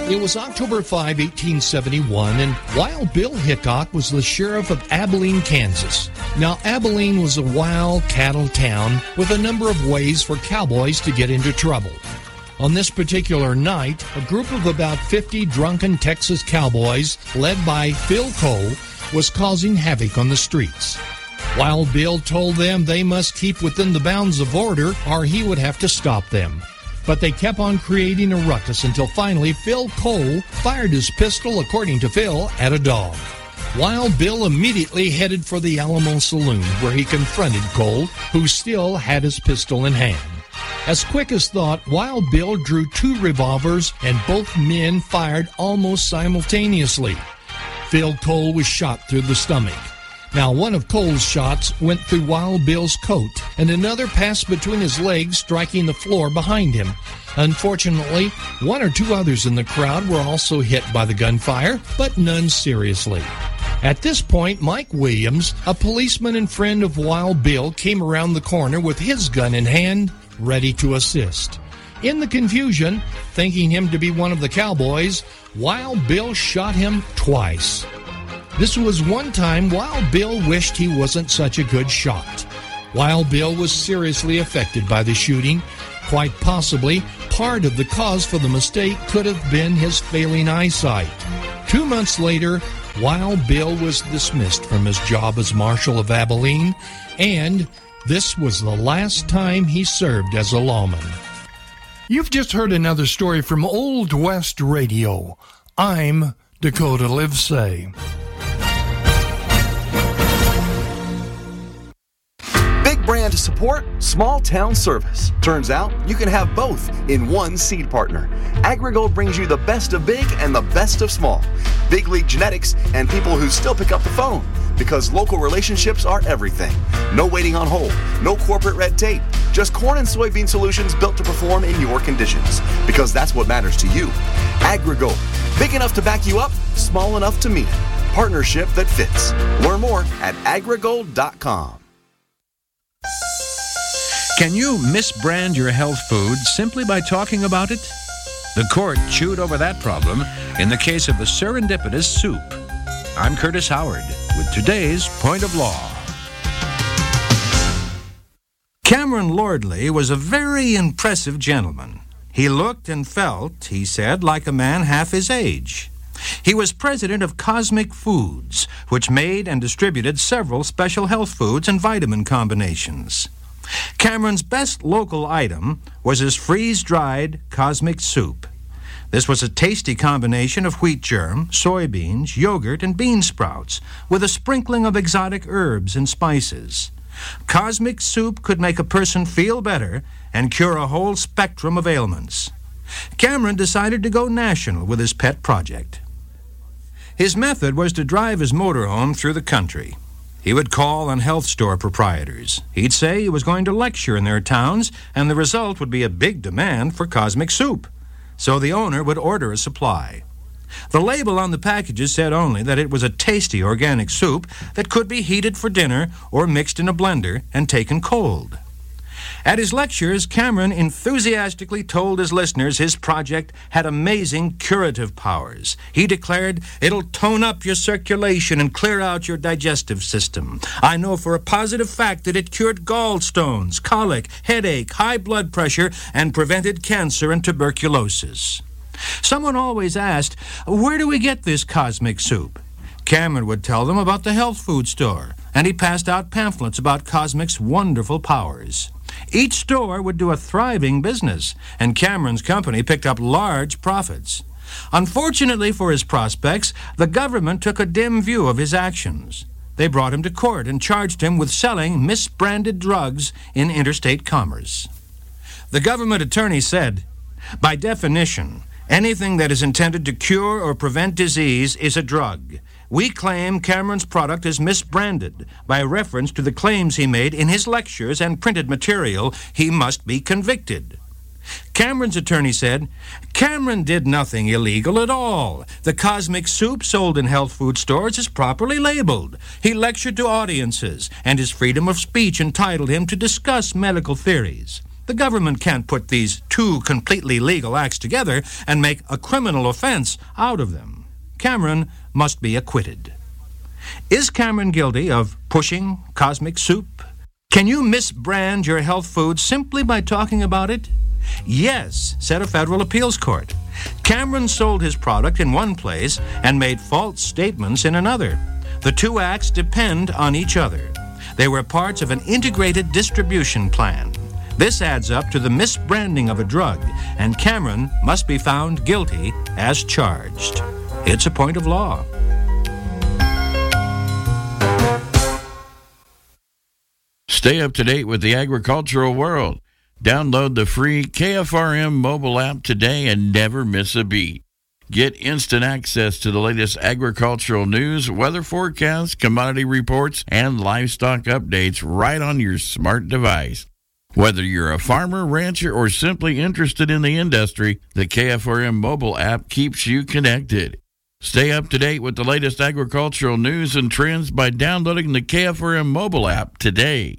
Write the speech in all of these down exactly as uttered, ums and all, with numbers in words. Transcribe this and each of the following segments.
It was October fifth, eighteen seventy-one, and Wild Bill Hickok was the sheriff of Abilene, Kansas. Now, Abilene was a wild cattle town with a number of ways for cowboys to get into trouble. On this particular night, a group of about fifty drunken Texas cowboys, led by Phil Cole, was causing havoc on the streets. Wild Bill told them they must keep within the bounds of order or he would have to stop them. But they kept on creating a ruckus until finally Phil Cole fired his pistol, according to Phil, at a dog. Wild Bill immediately headed for the Alamo Saloon, where he confronted Cole, who still had his pistol in hand. As quick as thought, Wild Bill drew two revolvers, and both men fired almost simultaneously. Phil Cole was shot through the stomach. Now, one of Cole's shots went through Wild Bill's coat, and another passed between his legs, striking the floor behind him. Unfortunately, one or two others in the crowd were also hit by the gunfire, but none seriously. At this point, Mike Williams, a policeman and friend of Wild Bill, came around the corner with his gun in hand, ready to assist. In the confusion, thinking him to be one of the cowboys, Wild Bill shot him twice. This was one time Wild Bill wished he wasn't such a good shot. Wild Bill was seriously affected by the shooting. Quite possibly, part of the cause for the mistake could have been his failing eyesight. Two months later, Wild Bill was dismissed from his job as Marshal of Abilene, and this was the last time he served as a lawman. You've just heard another story from Old West Radio. I'm Dakota Livesay. Big brand support, small town service. Turns out you can have both in one seed partner. AgriGold brings you the best of big and the best of small. Big league genetics and people who still pick up the phone. Because local relationships are everything. No waiting on hold, no corporate red tape. Just corn and soybean solutions built to perform in your conditions. Because that's what matters to you. AgriGold. Big enough to back you up, small enough to mean it. Partnership that fits. Learn more at agrigold dot com. Can you misbrand your health food simply by talking about it? The court chewed over that problem in the case of the serendipitous soup. I'm Curtis Howard with today's Point of Law. Cameron Lordley was a very impressive gentleman. He looked and felt, he said, like a man half his age. He was president of Cosmic Foods, which made and distributed several special health foods and vitamin combinations. Cameron's best local item was his freeze-dried Cosmic Soup. This was a tasty combination of wheat germ, soybeans, yogurt, and bean sprouts, with a sprinkling of exotic herbs and spices. Cosmic Soup could make a person feel better and cure a whole spectrum of ailments. Cameron decided to go national with his pet project. His method was to drive his motorhome through the country. He would call on health store proprietors. He'd say he was going to lecture in their towns, and the result would be a big demand for Cosmic Soup. So the owner would order a supply. The label on the packages said only that it was a tasty organic soup that could be heated for dinner or mixed in a blender and taken cold. At his lectures, Cameron enthusiastically told his listeners his project had amazing curative powers. He declared, "It'll tone up your circulation and clear out your digestive system. I know for a positive fact that it cured gallstones, colic, headache, high blood pressure, and prevented cancer and tuberculosis." Someone always asked, "Where do we get this Cosmic Soup?" Cameron would tell them about the health food store, and he passed out pamphlets about Cosmic's wonderful powers. Each store would do a thriving business, and Cameron's company picked up large profits. Unfortunately for his prospects, the government took a dim view of his actions. They brought him to court and charged him with selling misbranded drugs in interstate commerce. The government attorney said, "By definition, anything that is intended to cure or prevent disease is a drug. We claim Cameron's product is misbranded. By reference to the claims he made in his lectures and printed material, he must be convicted." Cameron's attorney said, "Cameron did nothing illegal at all. The Cosmic Soup sold in health food stores is properly labeled. He lectured to audiences, and his freedom of speech entitled him to discuss medical theories. The government can't put these two completely legal acts together and make a criminal offense out of them. Cameron must be acquitted. Is Cameron guilty of pushing cosmic soup? Can you misbrand your health food simply by talking about it? Yes, said a federal appeals court. Cameron sold his product in one place and made false statements in another. The two acts depend on each other. They were parts of an integrated distribution plan. This adds up to the misbranding of a drug, and Cameron must be found guilty as charged. It's a point of law. Stay up to date with the agricultural world. Download the free K F R M mobile app today and never miss a beat. Get instant access to the latest agricultural news, weather forecasts, commodity reports, and livestock updates right on your smart device. Whether you're a farmer, rancher, or simply interested in the industry, the K F R M mobile app keeps you connected. Stay up to date with the latest agricultural news and trends by downloading the K F R M mobile app today.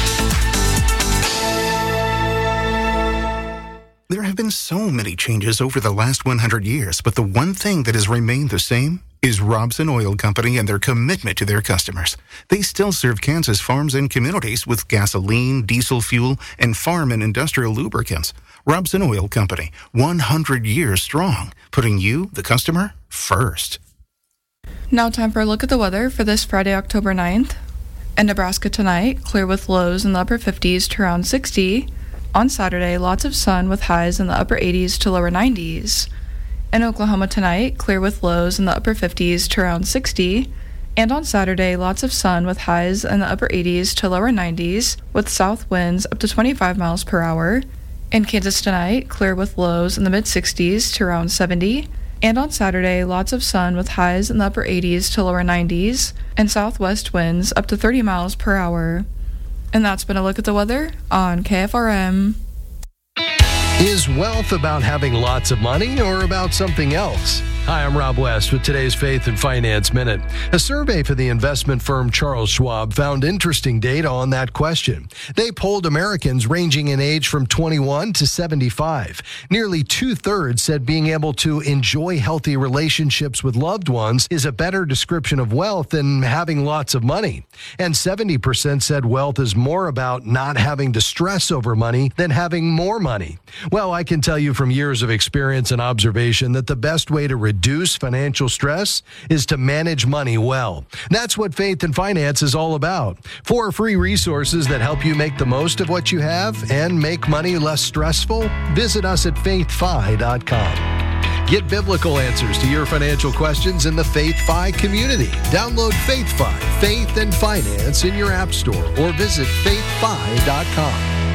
There have been so many changes over the last one hundred years, but the one thing that has remained the same is Robson Oil Company and their commitment to their customers. They still serve Kansas farms and communities with gasoline, diesel fuel, and farm and industrial lubricants. Robson Oil Company, one hundred years strong, putting you, the customer, first. Now time for a look at the weather for this Friday, October ninth. In Nebraska tonight, clear with lows in the upper fifties to around sixty. On Saturday, lots of sun with highs in the upper eighties to lower nineties. In Oklahoma tonight, clear with lows in the upper fifties to around sixty. And on Saturday, lots of sun with highs in the upper eighties to lower nineties, with south winds up to twenty-five miles per hour. In Kansas tonight, clear with lows in the mid-sixties to around seventy. And on Saturday, lots of sun with highs in the upper eighties to lower nineties, and southwest winds up to thirty miles per hour. And that's been a look at the weather on K F R M. Is wealth about having lots of money or about something else? Hi, I'm Rob West with today's Faith and Finance Minute. A survey for the investment firm Charles Schwab found interesting data on that question. They polled Americans ranging in age from twenty-one to seventy-five. Nearly two-thirds said being able to enjoy healthy relationships with loved ones is a better description of wealth than having lots of money. And seventy percent said wealth is more about not having to stress over money than having more money. Well, I can tell you from years of experience and observation that the best way to reduce financial stress is to manage money well. That's what Faith and Finance is all about. Four free resources that help you make the most of what you have and make money less stressful. Visit us at faith fi dot com. Get biblical answers to your financial questions in the FaithFi community. Download FaithFi, Faith and Finance in your app store or visit faith fi dot com.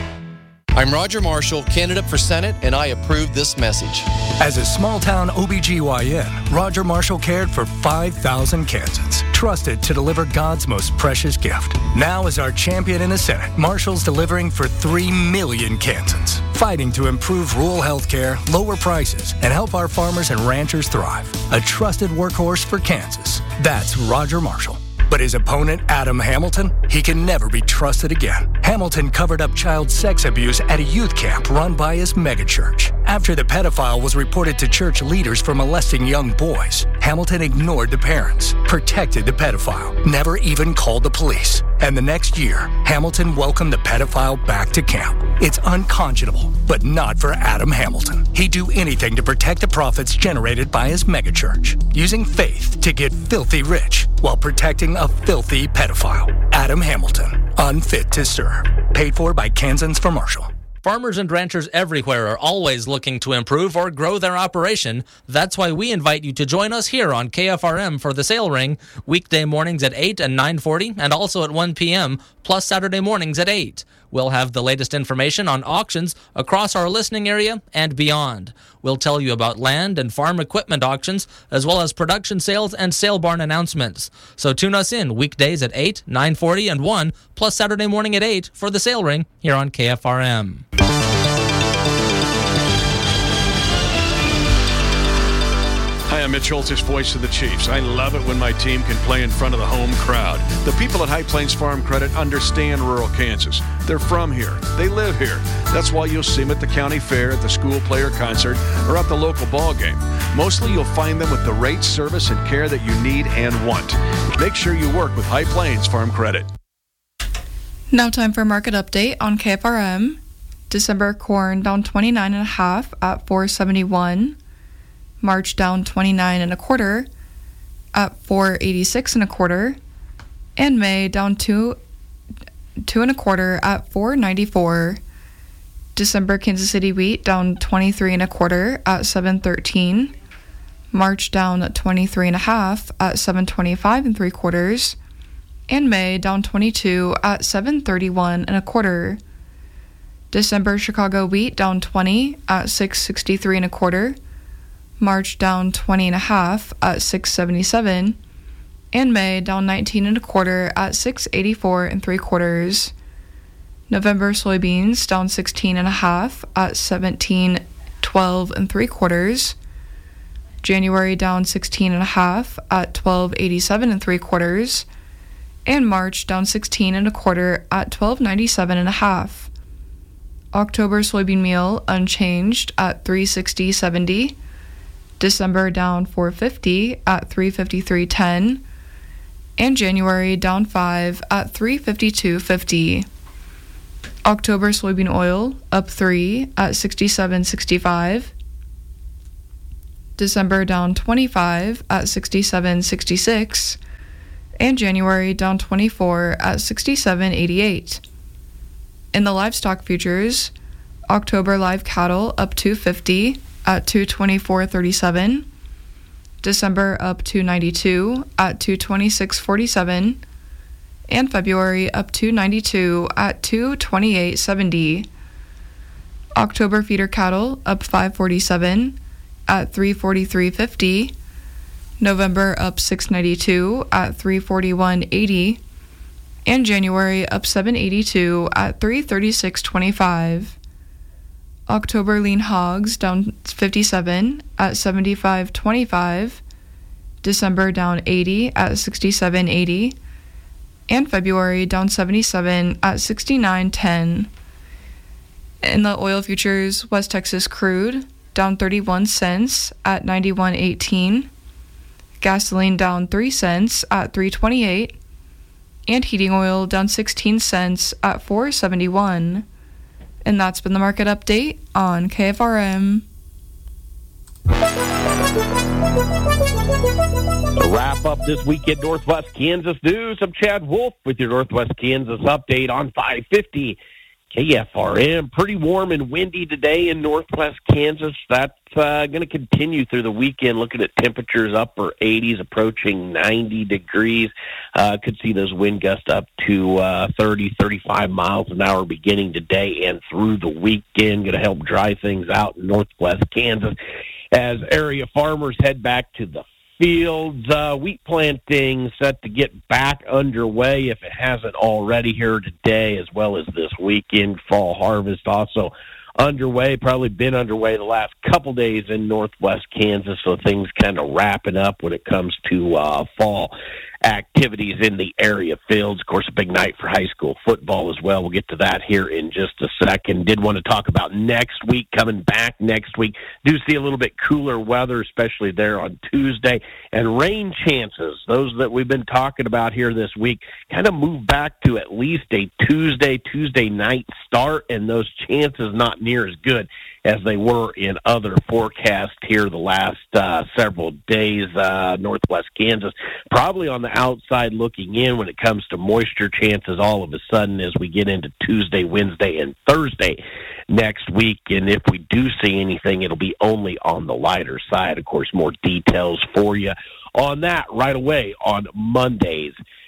I'm Roger Marshall, candidate for Senate, and I approve this message. As a small-town O B G Y N, Roger Marshall cared for five thousand Kansans, trusted to deliver God's most precious gift. Now as our champion in the Senate, Marshall's delivering for three million Kansans, fighting to improve rural health care, lower prices, and help our farmers and ranchers thrive. A trusted workhorse for Kansas. That's Roger Marshall. But his opponent, Adam Hamilton, he can never be trusted again. Hamilton covered up child sex abuse at a youth camp run by his megachurch. After the pedophile was reported to church leaders for molesting young boys, Hamilton ignored the parents, protected the pedophile, never even called the police. And the next year, Hamilton welcomed the pedophile back to camp. It's unconscionable, but not for Adam Hamilton. He'd do anything to protect the profits generated by his megachurch, using faith to get filthy rich while protecting a filthy pedophile. Adam Hamilton, unfit to serve. Paid for by Kansans for Marshall. Farmers and ranchers everywhere are always looking to improve or grow their operation. That's why we invite you to join us here on K F R M for the Sale Ring, weekday mornings at eight and nine forty, and also at one p.m., plus Saturday mornings at eight. We'll have the latest information on auctions across our listening area and beyond. We'll tell you about land and farm equipment auctions, as well as production sales and sale barn announcements. So tune us in weekdays at eight, nine forty, and one, plus Saturday morning at eight for the Sale Ring here on K F R M. Hi, I'm Mitch Holtis, voice of the Chiefs. I love it when my team can play in front of the home crowd. The people at High Plains Farm Credit understand rural Kansas. They're from here. They live here. That's why you'll see them at the county fair, at the school player concert, or at the local ball game. Mostly you'll find them with the rates, service, and care that you need and want. Make sure you work with High Plains Farm Credit. Now time for a market update on K F R M. December corn down twenty-nine and a half at four seventy-one. March down twenty-nine and a quarter at four eighty-six and a quarter, and May down two two and a quarter at four ninety-four. December Kansas City wheat down twenty-three and a quarter at seven thirteen. March down twenty-three and a half at seven twenty-five and three quarters, and May down twenty-two at seven thirty-one and a quarter. December Chicago wheat down twenty at six sixty-three and a quarter. March down twenty and a half at six seventy-seven, and May down nineteen and a quarter at six eighty-four and three quarters. November soybeans down sixteen and a half at seventeen twelve and three quarters. January down sixteen and a half at twelve eighty-seven and three quarters, and March down sixteen and a quarter at twelve ninety-seven and a half. October soybean meal unchanged at three sixty seventy. December down four fifty at three fifty-three ten, and January down five at three fifty-two fifty. October soybean oil up three at sixty-seven sixty-five. December down twenty-five at sixty-seven sixty-six, and January down twenty-four at sixty-seven eighty-eight. In the livestock futures, October live cattle up two fifty at two twenty-four thirty-seven, December up two ninety-two at two twenty-six forty-seven, and February up two ninety-two at two twenty-eight seventy. October feeder cattle up five forty-seven at three forty-three fifty, November up six ninety-two at three forty-one eighty, and January up seven eighty-two at three thirty-six twenty-five. October lean hogs down fifty-seven at seventy-five twenty-five, December down eighty at sixty-seven eighty, and February down seventy-seven at sixty-nine ten. In the oil futures, West Texas crude down thirty-one cents at ninety-one eighteen, gasoline down three cents at three twenty-eight, and heating oil down sixteen cents at four seventy-one. And that's been the market update on K F R M. To wrap up this week in Northwest Kansas news, I'm Chad Wolf with your Northwest Kansas update on five fifty K F R M. Pretty warm and windy today in Northwest Kansas. That's uh, going to continue through the weekend, looking at temperatures upper eighties, approaching ninety degrees. Uh, could see those wind gusts up to uh, thirty, thirty-five miles an hour beginning today and through the weekend. Going to help dry things out in Northwest Kansas as area farmers head back to the fields. Uh, wheat planting set to get back underway if it hasn't already here today, as well as this weekend. Fall harvest also underway, probably been underway the last couple days in Northwest Kansas, so things kind of wrapping up when it comes to uh, fall activities in the area fields. Of course, a big night for high school football as well. We'll get to that here in just a second. Did want to talk about next week, coming back next week. Do see a little bit cooler weather, especially there on Tuesday, and rain chances, those that we've been talking about here this week, kind of move back to at least a Tuesday, Tuesday night start, and those chances not near as good as they were in other forecasts here the last uh, several days. Uh, Northwest Kansas probably on the outside looking in when it comes to moisture chances all of a sudden as we get into Tuesday, Wednesday, and Thursday next week. And if we do see anything, it'll be only on the lighter side. Of course, more details for you on that right away on Monday's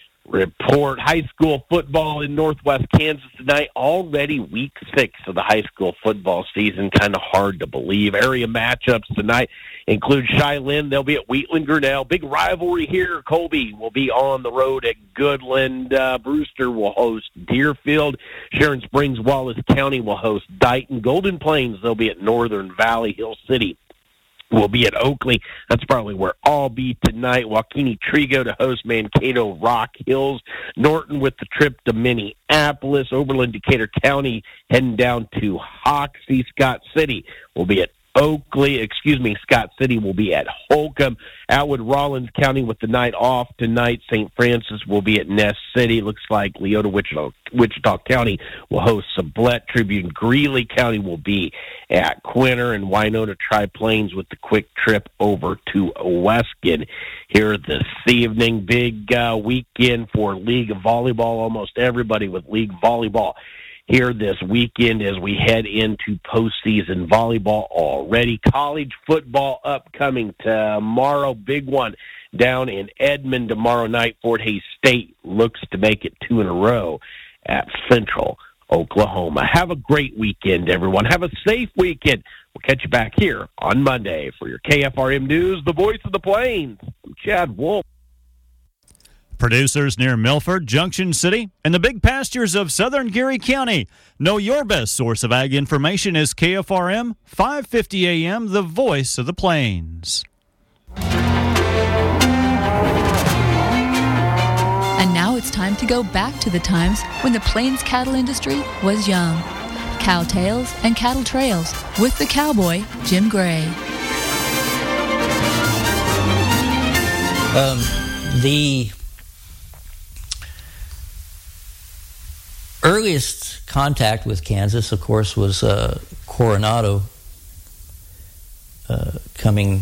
report. High school football in Northwest Kansas tonight, already week six of the high school football season. Kind of hard to believe. Area matchups tonight include Shiloh. They'll be at Wheatland Grinnell. Big rivalry here. Colby will be on the road at Goodland. Uh, Brewster will host Deerfield. Sharon Springs, Wallace County will host Dighton. Golden Plains, they'll be at Northern Valley. Hill City will be at Oakley. That's probably where I'll be tonight. Waukene Trigo to host Mankato Rock Hills. Norton with the trip to Minneapolis. Oberlin, Decatur County heading down to Hoxie. Scott City will be at Oakley, excuse me, Scott City will be at Holcomb. Atwood, Rollins County with the night off tonight. Saint Francis will be at Ness City. Looks like Leota, Wichita, Wichita County will host Sublette. Tribune, Greeley County will be at Quinter, and Winona Tri-Plains with the quick trip over to Weskin here this evening. Big uh, weekend for League Volleyball. Almost everybody with League Volleyball here this weekend as we head into postseason volleyball already. College football upcoming tomorrow. Big one down in Edmond tomorrow night. Fort Hays State looks to make it two in a row at Central Oklahoma. Have a great weekend, everyone. Have a safe weekend. We'll catch you back here on Monday for your K F R M News, the voice of the Plains. I'm Chad Wolf. Producers near Milford, Junction City, and the big pastures of southern Geary County. Know your best source of ag information is K F R M, five fifty A M, the voice of the Plains. And now it's time to go back to the times when the Plains cattle industry was young. Cow Tales and Cattle Trails with the cowboy, Jim Gray. Um, the earliest contact with Kansas, of course, was uh, Coronado uh, coming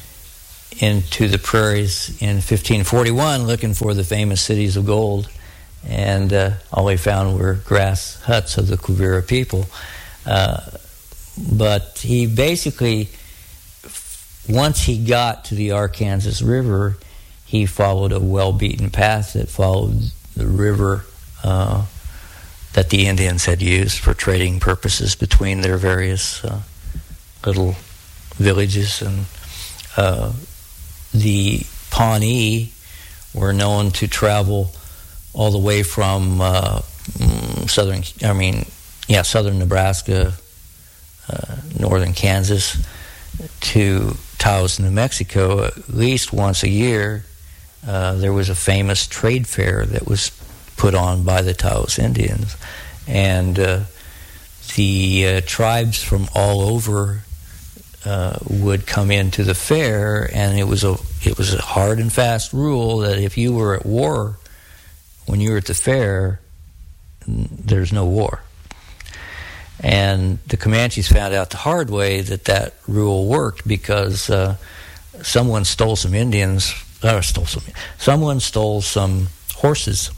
into the prairies in fifteen forty-one looking for the famous cities of gold, and uh, all they found were grass huts of the Quivira people. Uh, but he basically, once he got to the Arkansas River, he followed a well-beaten path that followed the river uh, that the Indians had used for trading purposes between their various uh, little villages. And uh, the Pawnee were known to travel all the way from uh, southern, I mean, yeah, southern Nebraska, uh, northern Kansas, to Taos, New Mexico, at least once a year. Uh, there was a famous trade fair that was put on by the Taos Indians, and uh, the uh, tribes from all over uh, would come into the fair, and it was a it was a hard and fast rule that if you were at war when you were at the fair, there's no war. And the Comanches found out the hard way that that rule worked because uh, someone stole some Indians, or stole some, someone stole some horses.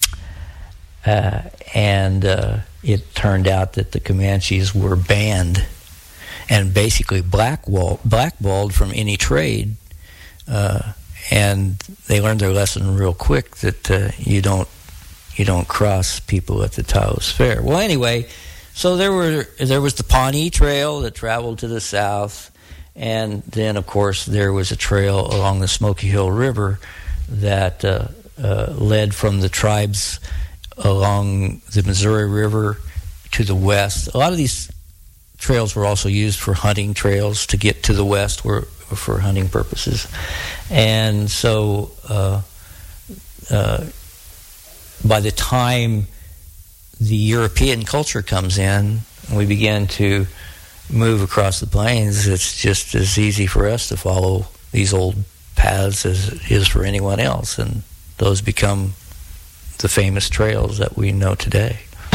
Uh, and uh, it turned out that the Comanches were banned and basically blackwall, blackballed from any trade. Uh, and they learned their lesson real quick that uh, you don't you don't cross people at the Taos Fair. Well, anyway, so there were there was the Pawnee Trail that traveled to the south, and then of course there was a trail along the Smoky Hill River that uh, uh, led from the tribes along the Missouri River to the west. A lot of these trails were also used for hunting trails to get to the west, were for hunting purposes. And so uh, uh, by the time the European culture comes in and we begin to move across the plains, it's just as easy for us to follow these old paths as it is for anyone else, and those become the famous trails that we know today.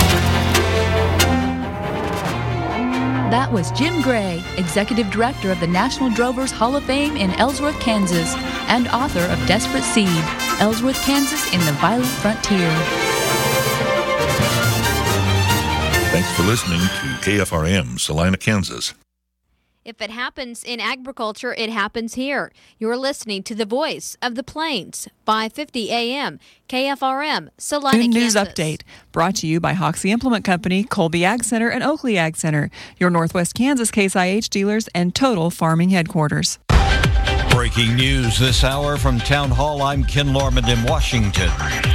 That was Jim Gray, Executive Director of the National Drovers Hall of Fame in Ellsworth, Kansas, and author of Desperate Seed, Ellsworth, Kansas in the Violent Frontier. Thanks for listening to K F R M, Salina, Kansas. If it happens in agriculture, it happens here. You're listening to the voice of the Plains, five fifty A M, K F R M, Salina, Noon Kansas. News Update, brought to you by Hoxie Implement Company, Colby Ag Center, and Oakley Ag Center, your Northwest Kansas Case I H dealers and Total Farming headquarters. Breaking news this hour from Town Hall, I'm Ken Lormand in Washington.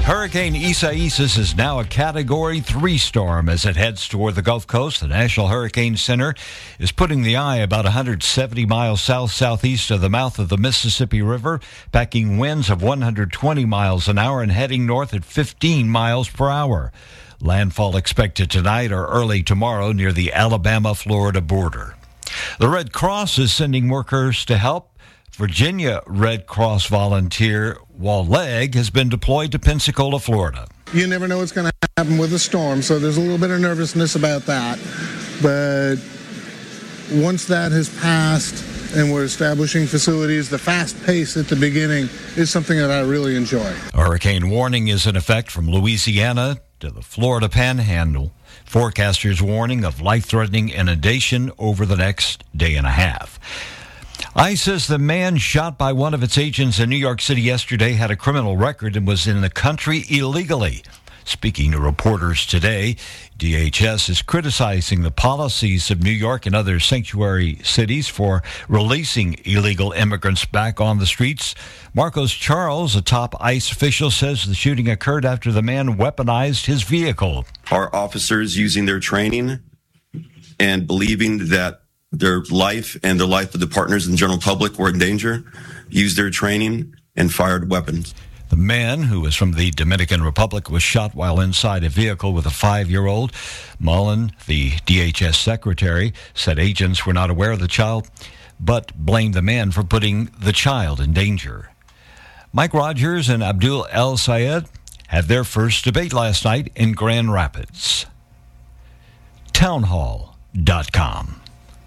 Hurricane Isaias is now a Category three storm as it heads toward the Gulf Coast. The National Hurricane Center is putting the eye about one hundred seventy miles south-southeast of the mouth of the Mississippi River, packing winds of one hundred twenty miles an hour and heading north at fifteen miles per hour. Landfall expected tonight or early tomorrow near the Alabama-Florida border. The Red Cross is sending workers to help. Virginia Red Cross volunteer Wall Legg has been deployed to Pensacola, Florida. You never know what's going to happen with a storm, so there's a little bit of nervousness about that. But once that has passed and we're establishing facilities, the fast pace at the beginning is something that I really enjoy. A hurricane warning is in effect from Louisiana to the Florida Panhandle. Forecasters warning of life-threatening inundation over the next day and a half. ICE says the man shot by one of its agents in New York City yesterday had a criminal record and was in the country illegally. Speaking to reporters today, D H S is criticizing the policies of New York and other sanctuary cities for releasing illegal immigrants back on the streets. Marcos Charles, a top ICE official, says the shooting occurred after the man weaponized his vehicle. Our officers, using their training and believing that their life and the life of the partners and the general public were in danger, used their training and fired weapons. The man, who was from the Dominican Republic, was shot while inside a vehicle with a five-year-old. Mullen, the D H S secretary, said agents were not aware of the child, but blamed the man for putting the child in danger. Mike Rogers and Abdul El Sayed had their first debate last night in Grand Rapids. townhall dot com.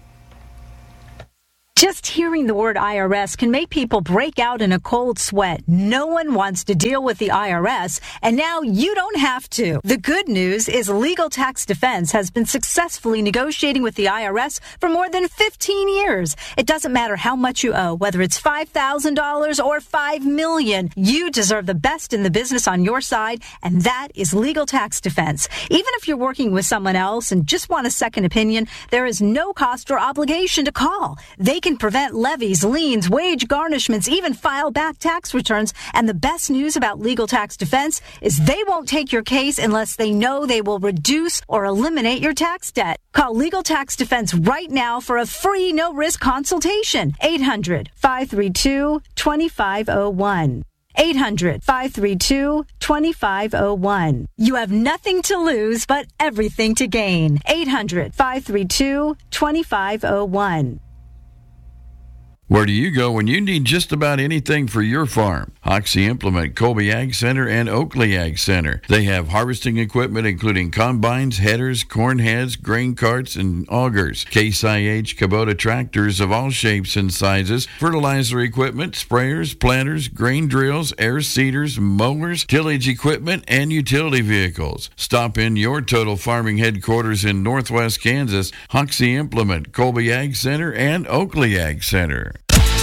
Just hearing the word I R S can make people break out in a cold sweat. No one wants to deal with the I R S, and now you don't have to. The good news is Legal Tax Defense has been successfully negotiating with the I R S for more than fifteen years. It doesn't matter how much you owe, whether it's five thousand dollars or five million dollars. You deserve the best in the business on your side, and that is Legal Tax Defense. Even if you're working with someone else and just want a second opinion, there is no cost or obligation to call. They can prevent levies, liens, wage garnishments, even file back tax returns. And the best news about Legal Tax Defense is they won't take your case unless they know they will reduce or eliminate your tax debt. Call Legal Tax Defense right now for a free no-risk consultation. eight hundred, five three two, two five zero one. eight hundred, five three two, two five zero one. You have nothing to lose but everything to gain. eight hundred, five three two, two five zero one. Where do you go when you need just about anything for your farm? Hoxie Implement, Colby Ag Center, and Oakley Ag Center. They have harvesting equipment including combines, headers, corn heads, grain carts, and augers. Case I H Kubota tractors of all shapes and sizes, fertilizer equipment, sprayers, planters, grain drills, air seeders, mowers, tillage equipment, and utility vehicles. Stop in your Total Farming headquarters in Northwest Kansas, Hoxie Implement, Colby Ag Center, and Oakley Ag Center.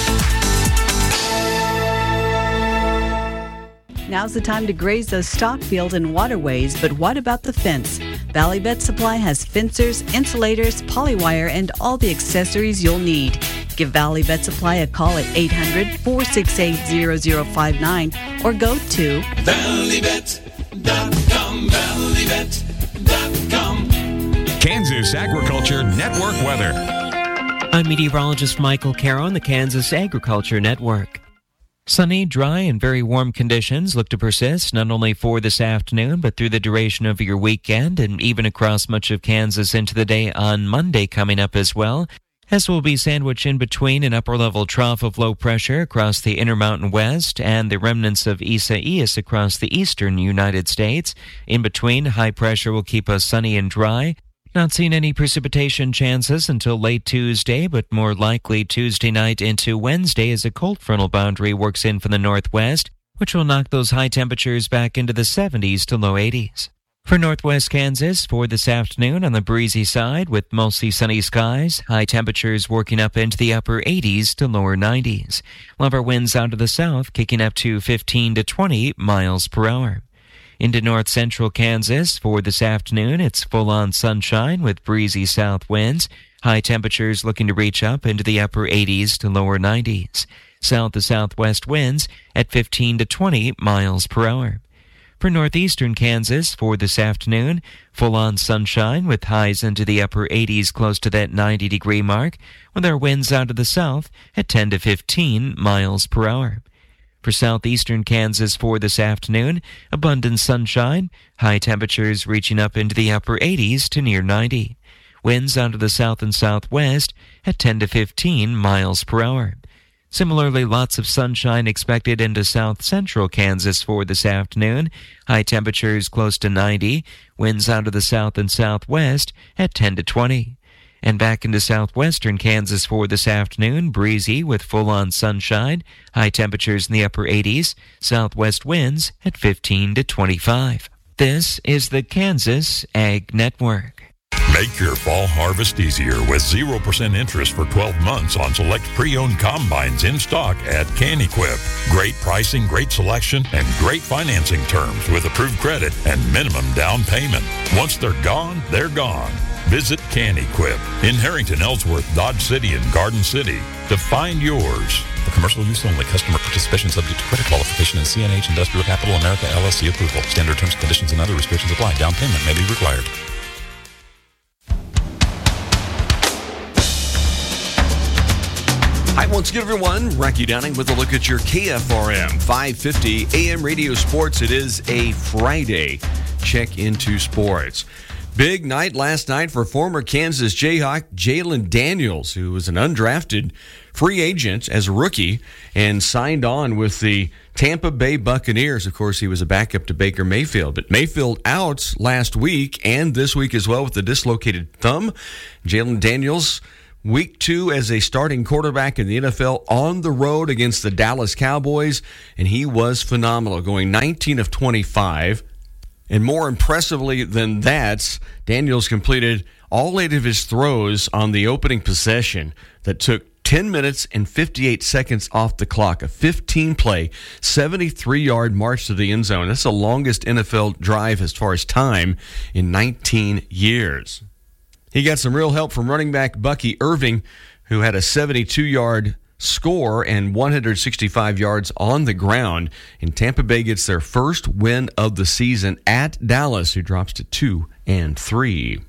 Now's the time to graze those stock fields and waterways, but what about the fence? Valley Vet Supply has fencers, insulators, polywire, and all the accessories you'll need. Give Valley Vet Supply a call at eight hundred, four six eight, zero zero five nine or go to valley vet dot com, valley vet dot com. Kansas Agriculture Network weather. I'm meteorologist Michael Caro on the Kansas Agriculture Network. Sunny, dry, and very warm conditions look to persist not only for this afternoon, but through the duration of your weekend and even across much of Kansas into the day on Monday coming up as well. This will be sandwiched in between an upper-level trough of low pressure across the Intermountain West and the remnants of Isaias across the eastern United States. In between, high pressure will keep us sunny and dry. Not seeing any precipitation chances until late Tuesday, but more likely Tuesday night into Wednesday as a cold frontal boundary works in from the northwest, which will knock those high temperatures back into the seventies to low eighties. For northwest Kansas, for this afternoon on the breezy side with mostly sunny skies, high temperatures working up into the upper eighties to lower nineties. We'll have our winds out of the south kicking up to fifteen to twenty miles per hour. Into north central Kansas, for this afternoon, it's full-on sunshine with breezy south winds. High temperatures looking to reach up into the upper eighties to lower nineties. South to southwest winds at fifteen to twenty miles per hour. For northeastern Kansas, for this afternoon, full-on sunshine with highs into the upper eighties close to that ninety-degree mark, with our winds out of the south at ten to fifteen miles per hour. For southeastern Kansas for this afternoon, abundant sunshine, high temperatures reaching up into the upper eighties to near ninety. Winds out of the south and southwest at ten to fifteen miles per hour. Similarly, lots of sunshine expected into south-central Kansas for this afternoon. High temperatures close to ninety. Winds out of the south and southwest at ten to twenty. And back into southwestern Kansas for this afternoon, breezy with full-on sunshine. High temperatures in the upper eighties. Southwest winds at fifteen to twenty-five. This is the Kansas Ag Network. Make your fall harvest easier with zero percent interest for twelve months on select pre-owned combines in stock at CanEquip. Great pricing, great selection, and great financing terms with approved credit and minimum down payment. Once they're gone, they're gone. Visit CanEquip in Harrington, Ellsworth, Dodge City, and Garden City to find yours. For commercial use only. Customer participation subject to credit qualification and C N H Industrial Capital America L L C approval. Standard terms, conditions, and other restrictions apply. Down payment may be required. Hi, once again, everyone. Rocky Downing with a look at your K F R M five fifty A M Radio Sports. It is a Friday. Check into sports. Big night last night for former Kansas Jayhawk Jalen Daniels, who was an undrafted free agent as a rookie and signed on with the Tampa Bay Buccaneers. Of course, he was a backup to Baker Mayfield. But Mayfield out last week and this week as well with a dislocated thumb. Jalen Daniels, week two as a starting quarterback in the N F L on the road against the Dallas Cowboys, and he was phenomenal, going nineteen of twenty-five. And more impressively than that, Daniels completed all eight of his throws on the opening possession that took ten minutes and fifty-eight seconds off the clock. A fifteen-play, seventy-three-yard march to the end zone. That's the longest N F L drive as far as time in nineteen years. He got some real help from running back Bucky Irving, who had a seventy-two-yard score and one hundred sixty-five yards on the ground. And Tampa Bay gets their first win of the season at Dallas, who drops to two and three.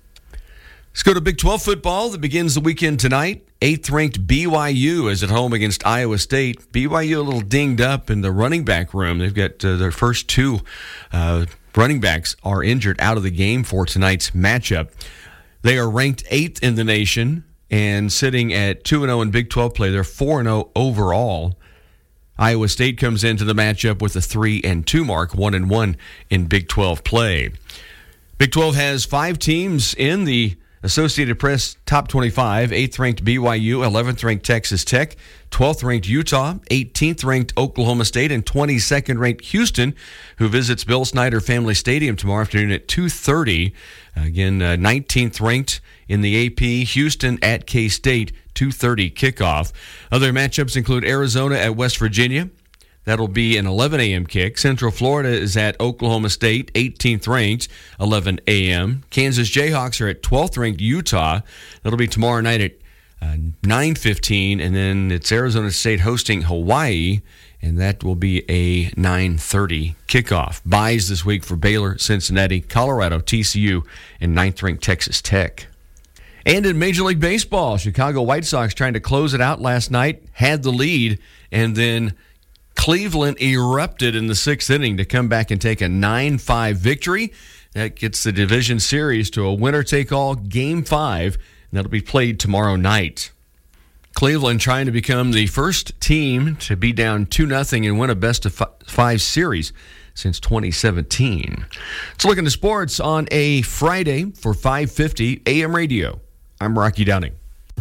Let's go to Big twelve football that begins the weekend tonight. Eighth-ranked B Y U is at home against Iowa State. B Y U a little dinged up in the running back room. They've got uh, their first two uh, running backs are injured out of the game for tonight's matchup. They are ranked eighth in the nation and sitting at two and oh in Big twelve play. They're four and oh overall. Iowa State comes into the matchup with a three and two mark, one and one in Big twelve play. Big twelve has five teams in the Associated Press top twenty-five. eighth-ranked B Y U, eleventh-ranked Texas Tech, twelfth-ranked Utah, eighteenth-ranked Oklahoma State, and twenty-second-ranked Houston, who visits Bill Snyder Family Stadium tomorrow afternoon at two thirty. Again, uh, nineteenth-ranked in the A P, Houston at K-State, two thirty kickoff. Other matchups include Arizona at West Virginia. That'll be an eleven a.m. kick. Central Florida is at Oklahoma State, eighteenth-ranked, eleven a.m. Kansas Jayhawks are at twelfth-ranked Utah. That'll be tomorrow night at uh, nine fifteen, and then it's Arizona State hosting Hawaii, and that will be a nine thirty kickoff. Buys this week for Baylor, Cincinnati, Colorado, T C U, and ninth-ranked Texas Tech. And in Major League Baseball, Chicago White Sox trying to close it out last night, had the lead, and then Cleveland erupted in the sixth inning to come back and take a nine five victory. That gets the division series to a winner-take-all game five, and that'll be played tomorrow night. Cleveland trying to become the first team to be down two nothing and win a best-of-five series since twenty seventeen. Let's look into sports on a Friday for five fifty A M Radio. I'm Rocky Downing.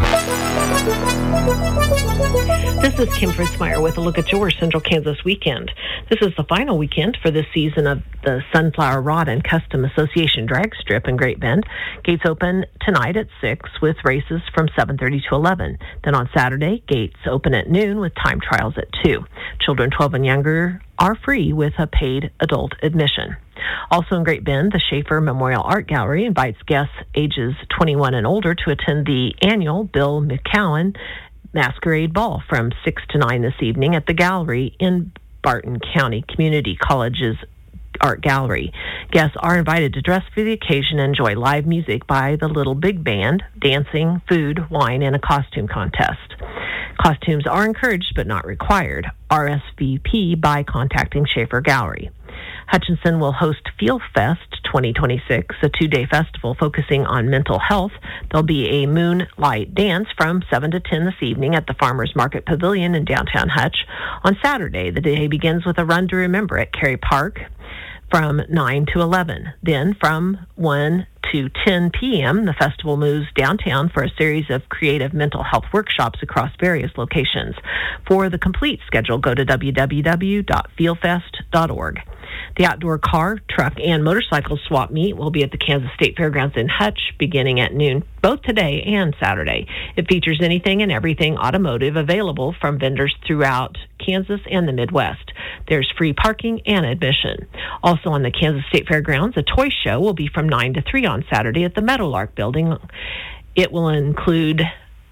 This is Kim Fritzmeyer with a look at your Central Kansas weekend. This is the final weekend for this season of the Sunflower Rod and Custom Association Drag Strip in Great Bend. Gates open tonight at six with races from seven thirty to eleven. Then on Saturday, gates open at noon with time trials at two. Children twelve and younger are free with a paid adult admission. Also in Great Bend, the Schaefer Memorial Art Gallery invites guests ages twenty-one and older to attend the annual Bill McCowan Masquerade Ball from six to nine this evening at the gallery in Barton County Community College's Art Gallery. Guests are invited to dress for the occasion and enjoy live music by the Little Big Band, dancing, food, wine, and a costume contest. Costumes are encouraged but not required. R S V P by contacting Schaefer Gallery. Hutchinson will host Feel Fest twenty twenty-six, a two-day festival focusing on mental health. There'll be a moonlight dance from seven to ten this evening at the Farmers Market Pavilion in downtown Hutch. On Saturday, the day begins with a run to remember at Cary Park from nine to eleven. Then from one to ten p.m., the festival moves downtown for a series of creative mental health workshops across various locations. For the complete schedule, go to w w w dot feel fest dot org. The outdoor car, truck, and motorcycle swap meet will be at the Kansas State Fairgrounds in Hutch beginning at noon, both today and Saturday. It features anything and everything automotive available from vendors throughout Kansas and the Midwest. There's free parking and admission. Also on the Kansas State Fairgrounds, a toy show will be from nine to three on Saturday at the Meadowlark Building. It will include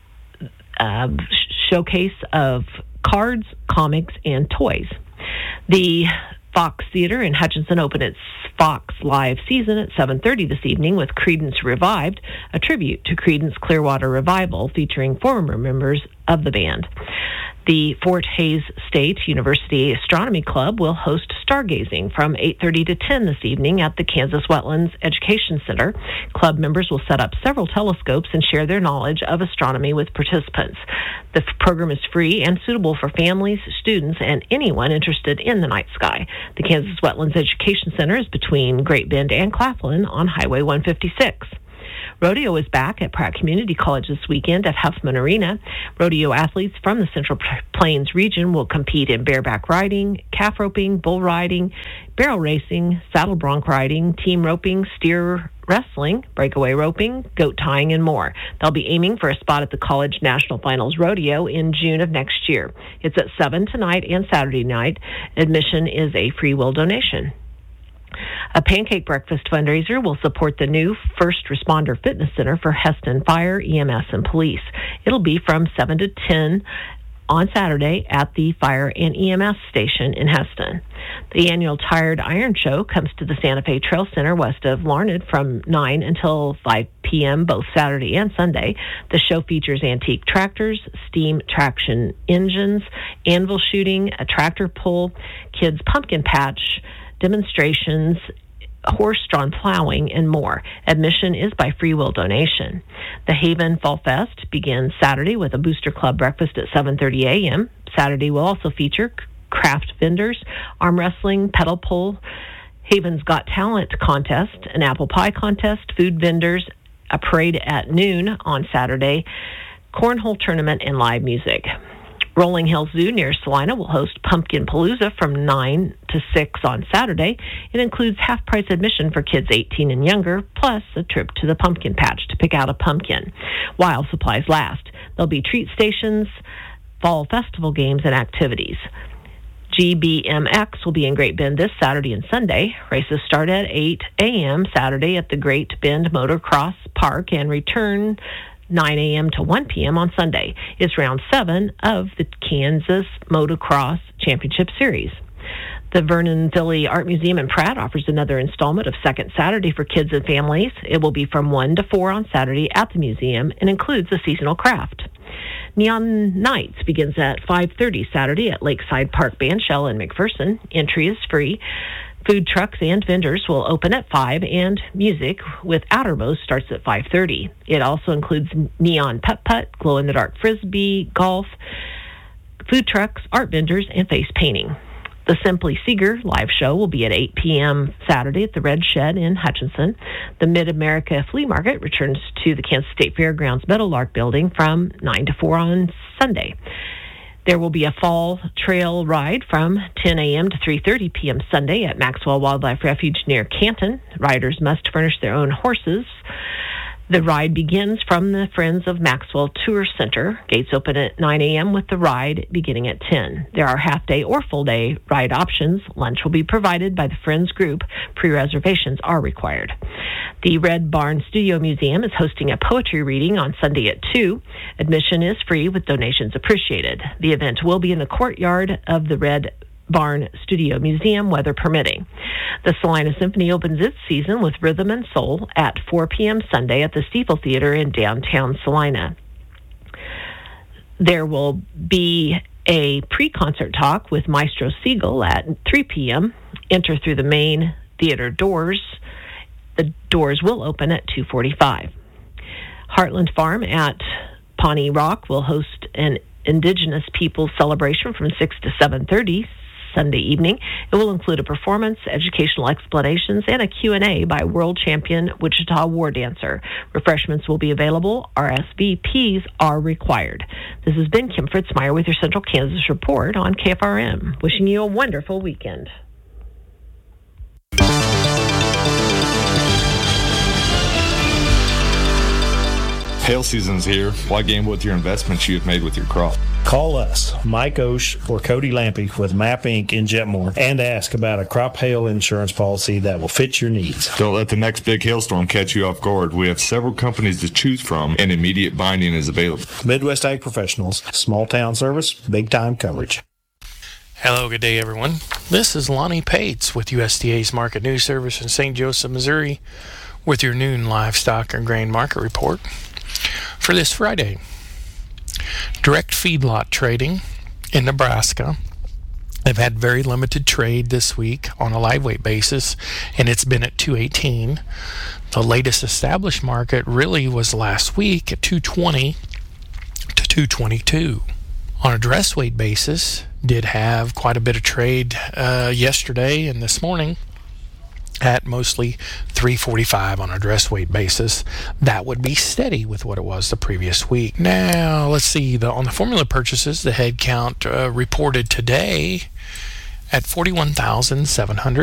a showcase of cards, comics, and toys. The Fox Theater in Hutchinson opened its Fox Live season at seven thirty this evening with Creedence Revived, a tribute to Creedence Clearwater Revival featuring former members of the band. The Fort Hays State University Astronomy Club will host stargazing from eight thirty to ten this evening at the Kansas Wetlands Education Center. Club members will set up several telescopes and share their knowledge of astronomy with participants. The program is free and suitable for families, students, and anyone interested in the night sky. The Kansas Wetlands Education Center is between Great Bend and Claflin on Highway one fifty-six. Rodeo is back at Pratt Community College this weekend at Huffman Arena. Rodeo athletes from the Central Plains region will compete in bareback riding, calf roping, bull riding, barrel racing, saddle bronc riding, team roping, steer wrestling, breakaway roping, goat tying, and more. They'll be aiming for a spot at the College National Finals Rodeo in June of next year. It's at seven tonight and Saturday night. Admission is a free will donation. A pancake breakfast fundraiser will support the new First Responder Fitness Center for Heston Fire, E M S, and Police. It'll be from seven to ten on Saturday at the Fire and E M S station in Heston. The annual Tired Iron Show comes to the Santa Fe Trail Center west of Larned from nine until five p.m. both Saturday and Sunday. The show features antique tractors, steam traction engines, anvil shooting, a tractor pull, kids pumpkin patch, demonstrations, horse-drawn plowing, and more. Admission is by free will donation. The Haven Fall Fest begins Saturday with a Booster Club breakfast at seven thirty a.m. Saturday will also feature craft vendors, arm wrestling, pedal pull, Haven's Got Talent contest, an apple pie contest, food vendors, a parade at noon on Saturday, cornhole tournament, and live music. Rolling Hills Zoo near Salina will host Pumpkin Palooza from nine to six on Saturday. It includes half-price admission for kids eighteen and younger, plus a trip to the pumpkin patch to pick out a pumpkin while supplies last. There'll be treat stations, fall festival games, and activities. G B M X will be in Great Bend this Saturday and Sunday. Races start at eight a.m. Saturday at the Great Bend Motocross Park and return nine a.m. to one p.m. on Sunday. It's round seven of the Kansas Motocross Championship Series. The Vernon Philly Art Museum in Pratt offers another installment of Second Saturday for kids and families. It will be from one to four on Saturday at the museum and includes a seasonal craft. Neon Nights begins at five thirty Saturday at Lakeside Park Bandshell in McPherson. Entry is free. Food trucks and vendors will open at five, and music with Outermost starts at five thirty. It also includes neon putt-putt, glow-in-the-dark frisbee, golf, food trucks, art vendors, and face painting. The Simply Seeger live show will be at eight p.m. Saturday at the Red Shed in Hutchinson. The Mid-America Flea Market returns to the Kansas State Fairgrounds Meadowlark Building from nine to four on Sunday. There will be a fall trail ride from ten a.m. to three thirty p.m. Sunday at Maxwell Wildlife Refuge near Canton. Riders must furnish their own horses. The ride begins from the Friends of Maxwell Tour Center. Gates open at nine a.m. with the ride beginning at ten. There are half-day or full-day ride options. Lunch will be provided by the Friends group. Pre-reservations are required. The Red Barn Studio Museum is hosting a poetry reading on Sunday at two. Admission is free with donations appreciated. The event will be in the courtyard of the Red Barn Studio Museum, weather permitting. The Salina Symphony opens its season with Rhythm and Soul at four p.m. Sunday at the Steeple Theater in downtown Salina. There will be a pre-concert talk with Maestro Siegel at three p.m. Enter through the main theater doors. The doors will open at two forty-five. Heartland Farm at Pawnee Rock will host an Indigenous Peoples celebration from six to seven thirty Sunday evening. It will include a performance, educational explanations, and a Q and A by world champion Wichita war dancer. Refreshments will be available. R S V Ps are required. This has been Kim Fritzmeyer with your Central Kansas Report on K F R M. Wishing you a wonderful weekend. Hail season's here. Why gamble with your investments you have made with your crop? Call us, Mike Osh or Cody Lampy with Map Incorporated in Jetmore, and ask about a crop hail insurance policy that will fit your needs. Don't let the next big hailstorm catch you off guard. We have several companies to choose from, and immediate binding is available. Midwest Ag Professionals, small town service, big time coverage. Hello, good day, everyone. This is Lonnie Pates with U S D A's Market News Service in Saint Joseph, Missouri, with your noon livestock and grain market report for this Friday. Direct feedlot trading in Nebraska. They've had very limited trade this week on a live weight basis, and it's been at two eighteen. The latest established market really was last week at two twenty to two twenty-two. On a dress weight basis, did have quite a bit of trade uh, yesterday and this morning at mostly three forty-five on a dress weight basis. That would be steady with what it was the previous week. Now, let's see. The, on the formula purchases, the head count uh, reported today at forty-one thousand seven hundred.